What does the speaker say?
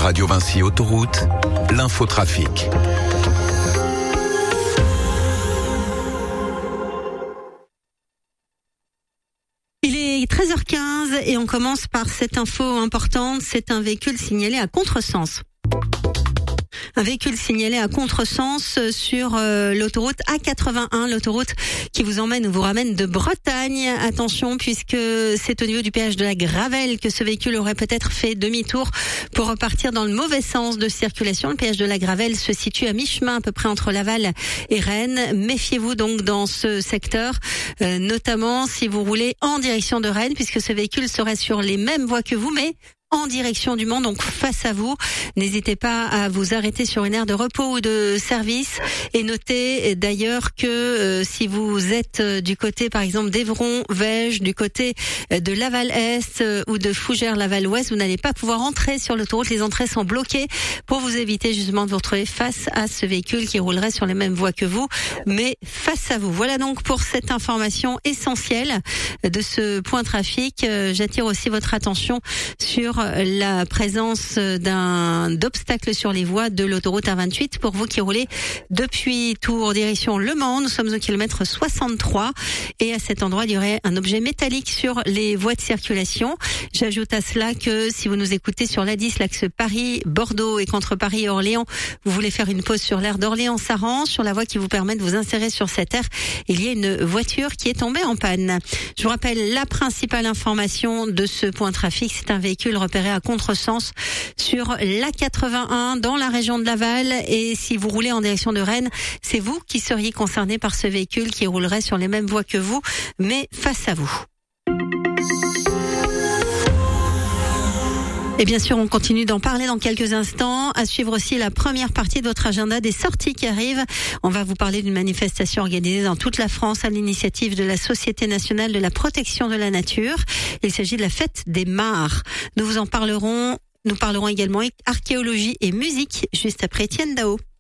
Radio Vinci Autoroute, l'infotrafic. Il est 13h15 et on commence par cette info importante. C'est un véhicule signalé à contresens. Un véhicule signalé à contresens sur l'autoroute A81, l'autoroute qui vous emmène ou vous ramène de Bretagne. Attention, puisque c'est au niveau du péage de la Gravelle que ce véhicule aurait peut-être fait demi-tour pour repartir dans le mauvais sens de circulation. Le péage de la Gravelle se situe à mi-chemin, à peu près entre Laval et Rennes. Méfiez-vous donc dans ce secteur, notamment si vous roulez en direction de Rennes, puisque ce véhicule serait sur les mêmes voies que vous, mais en direction du Mans, donc face à vous. N'hésitez pas à vous arrêter sur une aire de repos ou de service. Et notez d'ailleurs que si vous êtes du côté, par exemple, d'Évron, Vège, du côté de Laval-Est ou de Fougères-Laval-Ouest, vous n'allez pas pouvoir entrer sur l'autoroute. Les entrées sont bloquées pour vous éviter justement de vous retrouver face à ce véhicule qui roulerait sur les mêmes voies que vous, mais face à vous. Voilà donc pour cette information essentielle de ce point trafic. J'attire aussi votre attention sur la présence d'obstacles sur les voies de l'autoroute A28 pour vous qui roulez depuis Tours direction Le Mans. Nous sommes au kilomètre 63 et à cet endroit il y aurait un objet métallique sur les voies de circulation. J'ajoute à cela que si vous nous écoutez sur l'A10, l'axe Paris-Bordeaux et qu'entre Paris et Orléans, vous voulez faire une pause sur l'aire d'Orléans-Saran, sur la voie qui vous permet de vous insérer sur cette aire, il y a une voiture qui est tombée en panne. Je vous rappelle la principale information de ce point trafic, c'est un véhicule repéré à contresens sur l'A81 dans la région de Laval, et si vous roulez en direction de Rennes, c'est vous qui seriez concerné par ce véhicule qui roulerait sur les mêmes voies que vous, mais face à vous. Et bien sûr, on continue d'en parler dans quelques instants. À suivre aussi la première partie de votre agenda des sorties qui arrivent. On va vous parler d'une manifestation organisée dans toute la France à l'initiative de la Société nationale de la protection de la nature. Il s'agit de la fête des mares. Nous vous en parlerons. Nous parlerons également archéologie et musique juste après Étienne Dao.